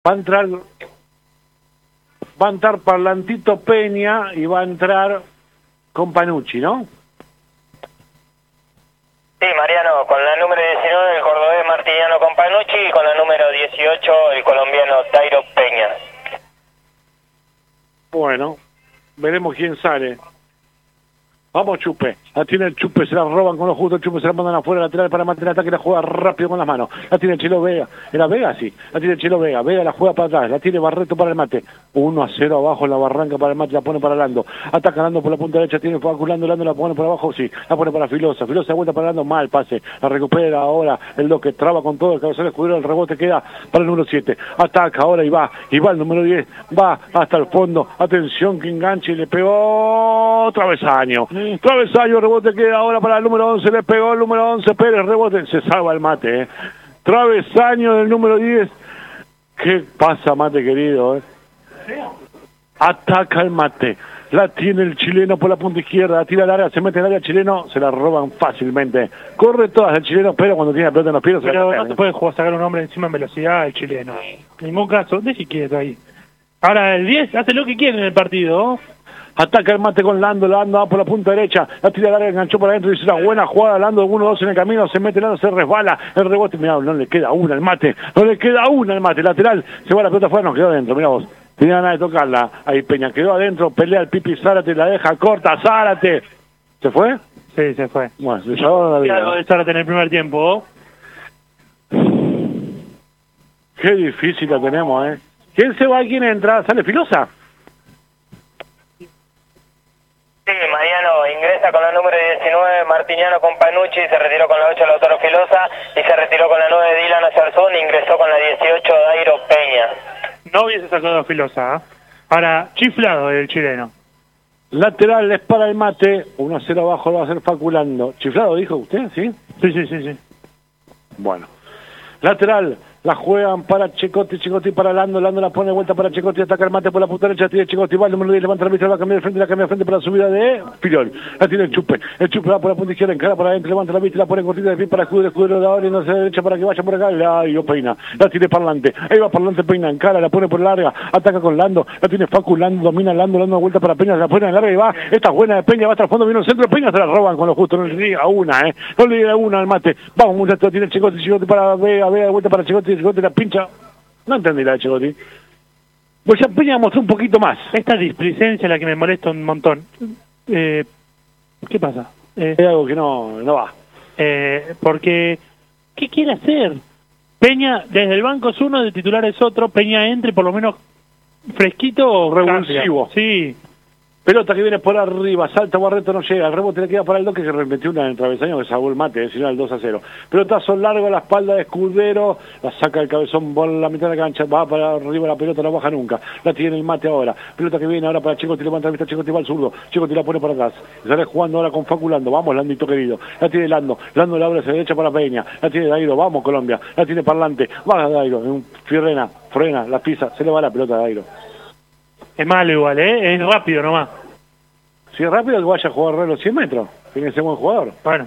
Va a entrar Parlantito Peña y va a entrar Companucci, ¿no? Sí, Mariano, con la número 19 el cordobés Martiniano Companucci y con la número 18 el colombiano Dairo Peña. Bueno, veremos quién sale. Vamos, Chupe. La tiene el Chupe, se la roban con los justos. El Chupe se la mandan afuera, lateral para mantener el ataque. La juega rápido con las manos. La tiene el Chelo Vega. ¿Era Vega? Sí. La tiene el Chelo Vega. Vega la juega para atrás. La tiene Barreto para el mate. 1-0 abajo en la barranca para el mate. La pone para Lando. Ataca Lando por la punta derecha. Tiene Lando. Lando la pone por abajo. Sí. La pone para Filosa. Filosa de vuelta para Lando. Mal pase. La recupera ahora. El Doque traba con todo. El cabezón escudero. El rebote queda para el número 7. Ataca ahora y va. Y va el número 10. Va hasta el fondo. Atención que enganche y le pegó. Travesaño. Travesaño. Rebote queda ahora para el número 11, le pegó el número 11, Pérez, rebote, se salva el mate, Travesaño del número 10, ¿qué pasa, mate querido, Ataca el mate, la tiene el chileno por la punta izquierda, la tira al área, se mete en el área chileno, se la roban fácilmente, corre todas el chileno, pero cuando tiene la pelota en los pies, pero no te puede sacar un hombre encima en velocidad el chileno, en ningún caso, deje quieto ahí. Ahora el 10 hace lo que quiere en el partido, Ataca el mate con Lando va por la punta derecha, la tira al área, enganchó por adentro, dice una buena jugada, Lando 1-2 en el camino, se mete Lando, se resbala, el rebote, mirá, no le queda una al mate, lateral, se va la pelota afuera, nos quedó adentro, mirá vos, tenía ganas de tocarla, ahí Peña quedó adentro, pelea el Pipi Zárate, la deja corta, Zárate, ¿se fue? Sí, se fue. Bueno, se salvaron la vida. Algo de Zárate en el primer tiempo. Qué difícil la tenemos, ¿Quién se va? ¿Quién entra? ¿Sale Filosa? Sí, Mariano ingresa con la número 19 Martiniano Companucci, se retiró con la 8 Lautaro Filosa y se retiró con la 9 Dylan Azarzún, ingresó con la 18 Dairo Peña. No hubiese sacado a Filosa, Ahora, chiflado el chileno. Lateral es para el mate, 1-0 abajo lo va a hacer Faculando. ¿Chiflado dijo usted? ¿Sí? Sí. Bueno. Lateral, la juegan para Chicotti para Lando la pone de vuelta para Chicotti, ataca el mate por la punta derecha, tiene Chicotti, va el número 10, levanta la vista, va a cambiar de frente para la subida de Filiol, la tiene el Chupe va por la punta izquierda, encara para adentro, levanta la vista, la pone cortita de pie para escudero de ahora y no se derecha para que vaya por acá, la dio Peina, la tiene Parlante, ahí va Parlante, Peina, encara, la pone por larga, ataca con Lando, la tiene Facu, Lando domina Lando de vuelta para Peña, la pone en larga y va, esta buena de Peña, va hasta el fondo, viene el centro, Peña se la roban con lo justo, no le diga una, no le diga una al mate, vamos muchachos, tiene Chicotti para Vega de vuelta para Chicotti la pincha, no entendí la de Chicotti. Pues ya Peña mostró un poquito más. Esta displicencia es la que me molesta un montón. ¿Qué pasa? Es algo que no va. Porque, ¿qué quiere hacer? Peña, desde el banco es uno, de titular es otro, Peña entre por lo menos fresquito o revulsivo. Sí. Pelota que viene por arriba, salta Barreto, no llega, el rebote le queda para el Doque que remetió una en el travesaño que salvó el mate, sino el 2-0. Pelotazo largo a la espalda de Escudero, la saca el cabezón por la mitad de la cancha, va para arriba la pelota, no baja nunca, la tiene el mate ahora, pelota que viene ahora para Chicotti, levanta la vista, Chicotti va al zurdo, Chicotti la pone para atrás, sale jugando ahora con Faculando, vamos Landito querido, la tiene Lando la abre hacia derecha para Peña, la tiene Dairo, vamos Colombia, la tiene Parlante, va Dairo, frena, la pisa, se le va la pelota a Dairo. Es malo igual, es rápido nomás. Si es rápido que vaya a jugar los 100 metros, tiene que ser buen jugador. Bueno.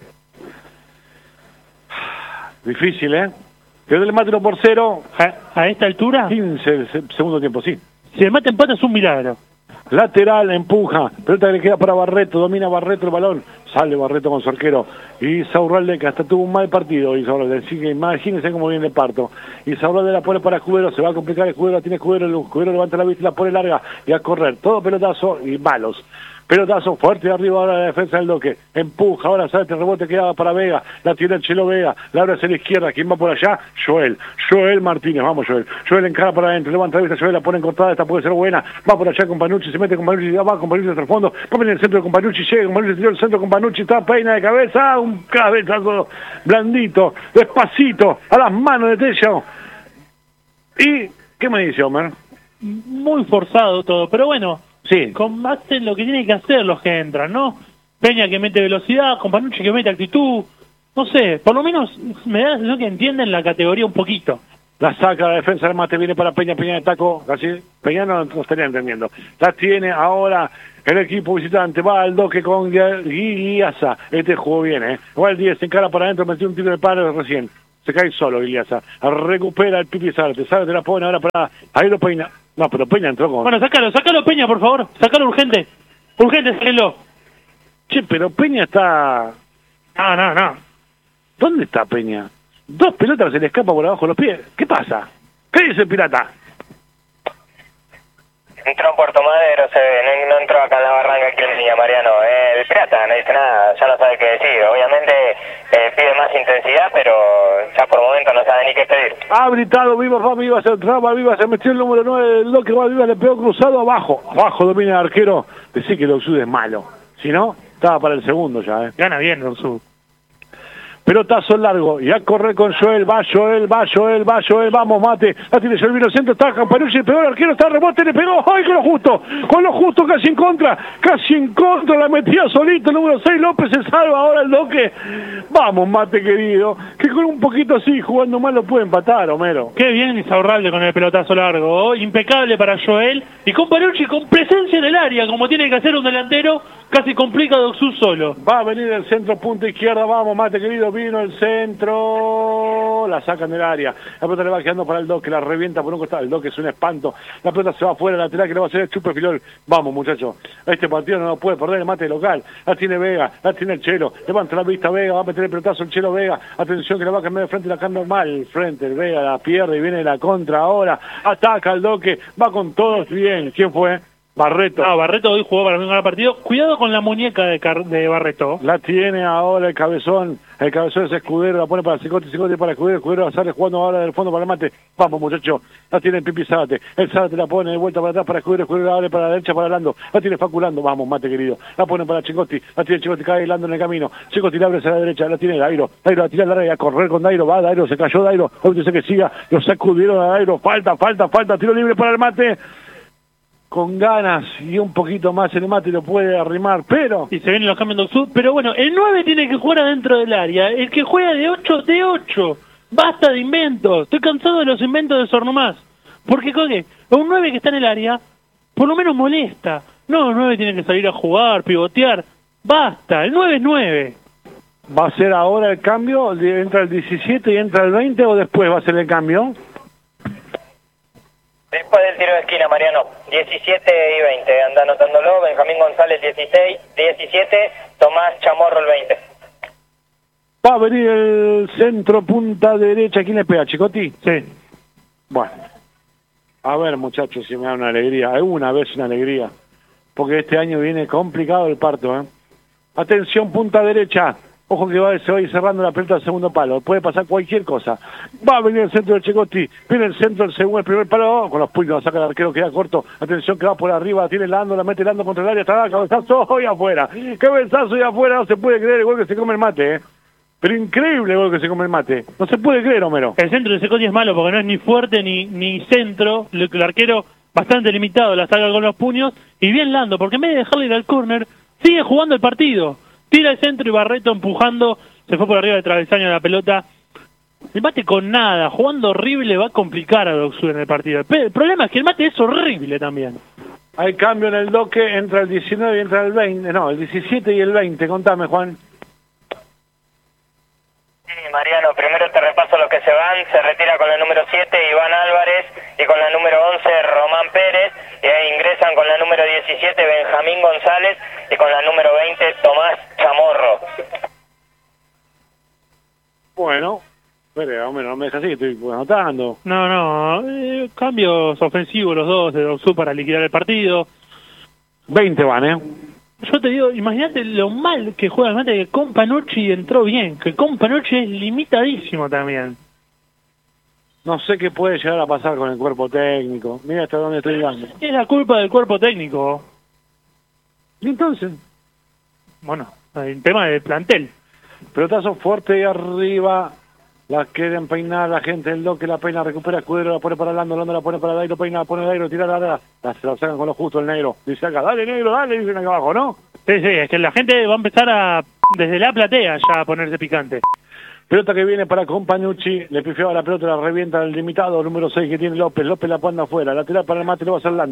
Difícil, Quedó el mate 1-0. ¿A esta altura? 15 el segundo tiempo, sí. Si el mate empata es un milagro. Lateral, empuja, pelota que le queda para Barreto, domina Barreto el balón, sale Barreto con su arquero, y Saurralde que hasta tuvo un mal partido, y Saurralde, así que imagínense cómo viene el parto, y Saurralde la pone para Escudero, se va a complicar Escudero, tiene Escudero levanta la vista y la pone larga, y a correr, todo pelotazo y malos. Pelotazo fuerte de arriba ahora la defensa del Doque. Empuja, ahora sale este rebote que daba para Vega. La tiene el Chelo Vega. La abre hacia la izquierda. ¿Quién va por allá? Joel Martínez. Vamos, Joel encara para adentro. Levanta la vista. Joel la pone en cortada. Esta puede ser buena. Va por allá con Panucci. Se mete con Panucci. Va con Panucci hasta el fondo. Va en el centro con Panucci. Llega con Panucci. El centro con Panucci. Está Peina de cabeza. Un cabezazo blandito. Despacito. A las manos de Tello. ¿Y qué me dice Homer? Muy forzado todo. Pero bueno. Sí. Hacen lo que tienen que hacer los que entran, ¿no? Peña que mete velocidad, Companucci que mete actitud, no sé, por lo menos me da la sensación que entienden la categoría un poquito. La saca la defensa del mate, viene para Peña de taco, casi Peña no estaría entendiendo. La tiene ahora el equipo visitante, va al Doque con Guiaza, este jugó bien, Va el 10, se encara para adentro, metió un tiro de palo recién. Se cae solo Igliasa. Recupera el Pipi Zárate. Zárate la pone ahora para Airo Peña. No, pero Peña entró con... Bueno, sácalo Peña, por favor. Sácalo urgente. Urgente, sáquenlo. Che, pero Peña está... No. ¿Dónde está Peña? 2 pelotas se le escapa por abajo de los pies. ¿Qué pasa? ¿Qué dice el Pirata? Entró en Puerto Madero, no entró acá en la barranca aquí en línea, Mariano. El Pirata no dice nada, ya no sabe qué decir. Obviamente pide más intensidad, pero ya por momento no sabe ni qué pedir. Ha gritado, Viva se entraba, Viva se metió el número 9 del bloque, Viva le pegó cruzado abajo. Abajo domina el arquero. Decí que Doxud es malo. Si no, estaba para el segundo ya, Gana bien Doxud. Pelotazo largo, y a correr con Joel, va Joel, vamos Mate, la tiene Joel, vino al centro, está Campanucci, pegó el arquero, está el rebote, le pegó, ¡ay, con lo justo, casi en contra, la metía solito, el número 6, López se salva ahora el Doque, vamos Mate querido, que con un poquito así, jugando mal lo puede empatar, Homero. Qué bien Insaurralde con el pelotazo largo, impecable para Joel, y Campanucci con presencia en el área, como tiene que hacer un delantero, casi complica Doxud solo. Va a venir el centro, punta izquierda, vamos Mate querido, vino el centro, la sacan del área, la pelota le va quedando para el Doque, la revienta por un costado, el Doque es un espanto, la pelota se va afuera, lateral que le va a hacer el Chupe Filol, vamos muchachos, este partido no lo puede perder el Mate local, la tiene Vega, la tiene el Chelo, levanta la vista Vega, va a meter el pelotazo el Chelo Vega, atención que la va a cambiar de frente, la cambia mal, el frente, el Vega la pierde y viene la contra ahora, ataca el Doque, va con todos bien, ¿quién fue? Barreto. No, Barreto hoy jugó para ganar el partido. Cuidado con la muñeca de Barreto. La tiene ahora el cabezón es Escudero, la pone para Cicote para Escudero sale jugando ahora del fondo para el Mate. Vamos muchachos, la tiene el Pipi Zárate. El Zárate la pone de vuelta para atrás para Escudero abre para la derecha para Lando. La tiene Faculando, vamos Mate querido. La pone para Chicotti, la tiene Chicotti, cae Lando en el camino. Chicotti la abre hacia la derecha, la tiene Dairo la tira larga y a correr con Dairo, va Dairo, se cayó Dairo, hoy dice que siga, lo sacudieron a Dairo, falta, tiro libre para el Mate. Con ganas y un poquito más el Mate lo puede arrimar, pero... Y se vienen los cambios de Doxud, pero bueno, el 9 tiene que jugar adentro del área, el que juega de 8, basta de inventos, estoy cansado de los inventos de Sornomás, porque coge, un 9 que está en el área, por lo menos molesta, no, el 9 tiene que salir a jugar, pivotear, basta, el 9 es 9. ¿Va a ser ahora el cambio? ¿Entra el 17 y entra el 20 o después va a ser el cambio? Después del tiro de esquina, Mariano, 17 y 20, anda anotándolo, Benjamín González 17, Tomás Chamorro el 20. Va a venir el centro punta derecha, ¿quién le pega, Chicotti? Sí. Bueno, a ver muchachos, si me da una alegría, alguna vez una alegría, porque este año viene complicado el parto, Atención, punta derecha. Ojo que se va a ir cerrando la pelota del segundo palo. Puede pasar cualquier cosa. Va a venir el centro del Chicotti. Viene el centro, el primer palo. Con los puños saca el arquero, queda corto. Atención que va por arriba. Tiene Lando, la mete Lando contra el área. Está cabezazo y afuera. Cabezazo y afuera. No se puede creer el gol que se come el Mate, Pero increíble el gol que se come el Mate. No se puede creer, Homero. El centro de Chicotti es malo porque no es ni fuerte ni centro. El arquero bastante limitado la saca con los puños. Y bien Lando, porque en vez de dejarle ir al córner, sigue jugando el partido. Tira el centro y Barreto empujando, se fue por arriba del travesaño de la pelota. El Mate con nada, jugando horrible, va a complicar a Doxud en el partido. El problema es que el Mate es horrible también. Hay cambio en el Doque, entra el 19 y entra el 20, no, el 17 y el 20, contame Juan. Sí, Mariano, primero te repaso los que se van, se retira con la número 7 Iván Álvarez y con la número 11 Román Pérez, y ahí ingresan con la número 17 Benjamín González y con la número 20 Tomás Chamorro. Bueno, pero hombre, no me dejas así, estoy anotando. No, cambios ofensivos los dos de Doxud para liquidar el partido. 20 van, Yo te digo, imagínate lo mal que juega el Mate, que Campanucci entró bien, que Campanucci es limitadísimo también. No sé qué puede llegar a pasar con el cuerpo técnico. Mira hasta dónde estoy llegando. Es la culpa del cuerpo técnico. ¿Y entonces? Bueno, el tema del plantel. Pelotazo fuerte y arriba. La quieren peinar la gente del Doque, la peina, recupera Escudero, la pone para Lando la pone para Dairo, peina, la pone Dairo, tira se la sacan con lo justo el negro. Dice acá, dale negro, dale, dicen acá abajo, ¿no? Sí, es que la gente va a empezar desde la platea ya a ponerse picante. Pelota que viene para Campanucci, le pifiaba la pelota, la revienta el limitado, número 6 que tiene López la panda afuera, lateral para el Mate, lo va a hacer Lando.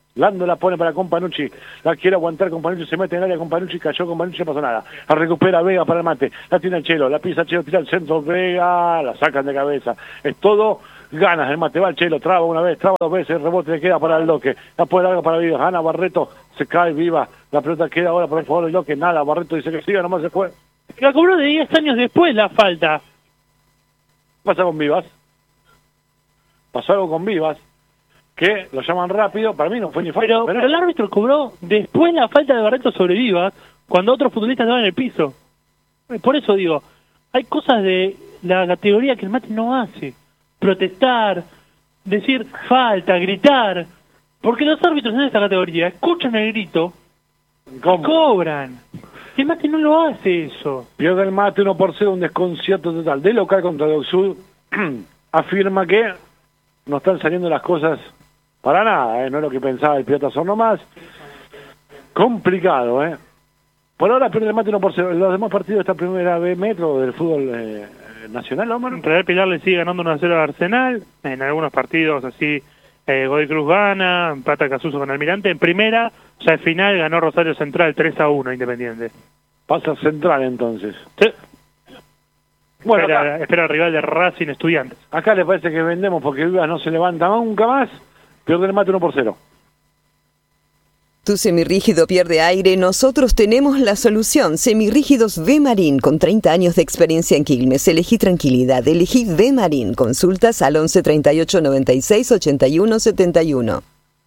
Lando la pone para Companucci, la quiere aguantar Companucci, se mete en el área Companucci, cayó Companucci, no pasó nada. La recupera Vega para el mate, la tiene el Chelo, la pisa Chelo, tira al centro, Vega, la sacan de cabeza. Es todo ganas el mate, va el Chelo, traba una vez, traba dos veces, el rebote le queda para el Loque, la pone larga para Vivas, gana Barreto, se cae Viva, la pelota queda ahora por el favor del Loque, nada, Barreto dice que siga, nomás se fue. La cobró de 10 años después la falta. ¿Qué pasa con Vivas? Pasó algo con Vivas, que lo llaman rápido, para mí no fue ni falta. Pero el árbitro cobró después la falta de Barreto sobre Vivas, cuando otros futbolistas estaban en el piso. Por eso digo, hay cosas de la categoría que el mate no hace. Protestar, decir falta, gritar. Porque los árbitros en esta categoría escuchan el grito y cobran. Y el mate no lo hace eso. Pierde el mate 1-0, un desconcierto total. De local contra Doc Sud, afirma que no están saliendo las cosas para nada, no es lo que pensaba el Pirata Son nomás. Complicado, Por ahora pierde el mate 1-0. Los demás partidos de esta primera B Metro del fútbol nacional, Omar. Real Pilar le sigue ganando 1-0 a Arsenal. En algunos partidos así, Godoy Cruz gana, empata Casuso con Almirante. En primera, ya al final ganó Rosario Central 3-1 Independiente. Pasa Central entonces. Sí. Bueno, espera el rival de Racing Estudiantes. Acá le parece que vendemos porque Vivas no se levanta nunca más. Pierde el mate 1-0. Tu semirrígido pierde aire, nosotros tenemos la solución. Semirrígidos V-Marín, con 30 años de experiencia en Quilmes. Elegí tranquilidad, elegí V-Marín. Consultas al 11 38 96 81 71.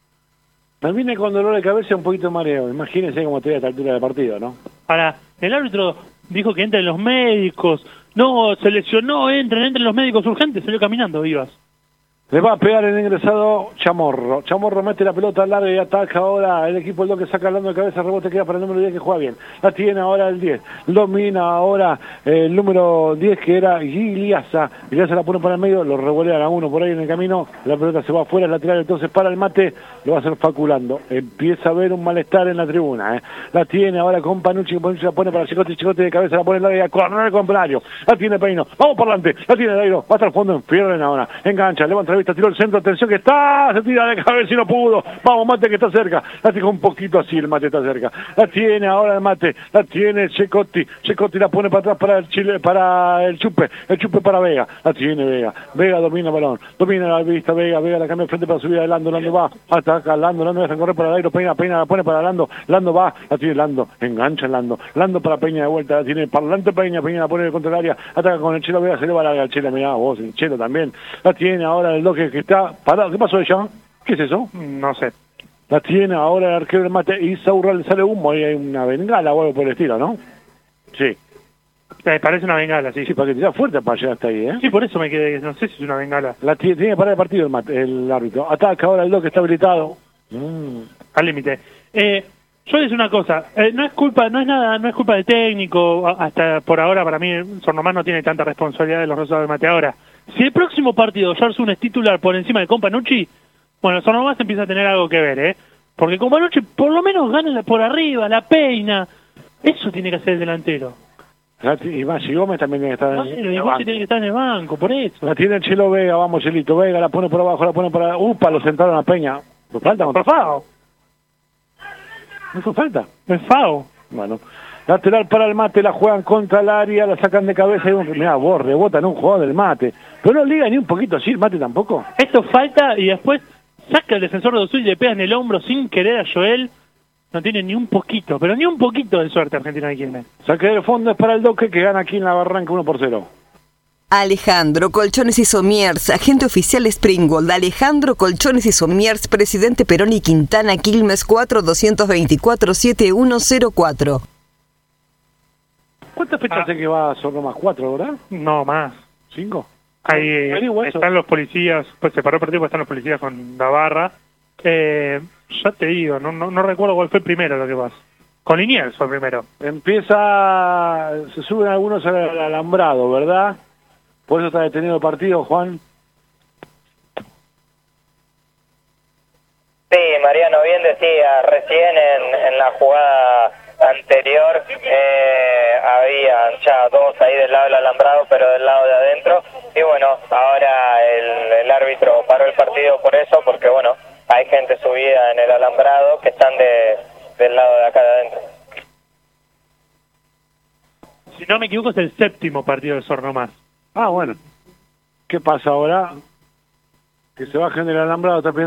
Me vine con dolor de cabeza y un poquito de mareo. Imagínense cómo estoy a esta altura del partido, ¿no? Ahora, el árbitro dijo que entren los médicos. No, se lesionó, entren los médicos urgentes. Salió caminando, Vivas. Le va a pegar el ingresado Chamorro. Chamorro mete la pelota larga y ataca ahora el equipo del que saca hablando de cabeza, rebote queda para el número 10 que juega bien. La tiene ahora el 10. Domina ahora el número 10 que era Guiliasa. Guiliasa la pone para el medio, lo revolean a uno por ahí en el camino. La pelota se va afuera, lateral, entonces para el mate, lo va a hacer Faculando. Empieza a haber un malestar en la tribuna. La tiene ahora con Panucci, Panucci la pone para Chicote, Chicote de cabeza la pone larga y a correr con Brario. La tiene Peino, vamos por delante, la tiene Dairo, va hasta el fondo, enfierren ahora. Engancha, levanta la vista, tiró el centro, atención que está, se tira de cabeza y no pudo. Vamos, mate que está cerca. La tiró un poquito así, el mate está cerca. La tiene ahora el mate, la tiene Checotti. Checotti la pone para atrás para el Chile, para el Chupe para Vega. La tiene Vega. Vega domina el balón, domina la vista Vega, Vega la cambia de frente para subir a Lando, Lando va, hasta acá, Lando deja correr para Dairo, Peña la pone para Lando, Lando va, la tiene Lando, engancha Lando para Peña de vuelta, la tiene para adelante Peña la pone contra el área, ataca con el Chelo Vega, se le va larga al Chelo, mirá vos, el Chelo también. La tiene ahora el Loque que está parado. ¿Qué pasó ella? ¿Qué es eso? No sé. La tiene ahora el arquero del mate y Saurral le sale humo y hay una bengala o algo por el estilo, ¿no? Sí. Parece una bengala, sí. Sí, para que tirar fuerte para llegar hasta ahí, Sí, por eso me quedé, no sé si es una bengala. La tiene que parar el partido el árbitro. Ataca ahora el Loque, está habilitado. Al límite. Yo les digo una cosa, no es culpa del técnico, hasta por ahora para mí Son Román no tiene tanta responsabilidad de los resultados del mate ahora. Si el próximo partido Yarsun es titular por encima de Companucci, bueno, Son Román empieza a tener algo que ver, porque Companucci por lo menos gana por arriba, la peina, eso tiene que hacer el delantero. Y Maxi Gómez también tiene que estar en el banco. Tiene que estar en el banco, por eso. La tiene el Chelo Vega, vamos Chelito, Vega la pone por abajo, la pone para... ¡Upa! Lo sentaron a Peña. ¿No falta? Por FAO. ¿No fue falta? Es FAO. Bueno. Lateral para el mate, la juegan contra el área, la sacan de cabeza y mirá, vos rebotan un jugador del mate. Pero no liga ni un poquito así el mate tampoco. Esto falta y después saca el defensor de Dosul y le pega en el hombro sin querer a Joel. No tiene ni un poquito, pero ni un poquito de suerte Argentina de Quilmes. Saque del fondo es para el Doque que gana aquí en la Barranca 1-0. Alejandro Colchones y Somiers, agente oficial Springgold. Alejandro Colchones y Somiers, presidente Perón y Quintana, Quilmes 4-224-7104. ¿Cuántas fechas hace que va solo más? 4, ¿verdad? No, más. 5. Ahí están los policías, pues se paró el partido porque están los policías con Navarra. Ya te digo, no recuerdo cuál fue el primero lo que pasa. Con Liniers fue el primero. Se suben algunos al alambrado, ¿verdad? Por eso está detenido el partido, Juan. Sí, Mariano, bien decía, recién en la jugada anterior había ya dos ahí del lado del alambrado, pero del lado de adentro. Y bueno, ahora el árbitro paró el partido por eso, porque bueno, hay gente subiendo vida en el alambrado, que están del lado de acá de adentro. Si no me equivoco, es el 7º partido de Sorno más. Ah, bueno. ¿Qué pasa ahora? Que se bajen del alambrado, está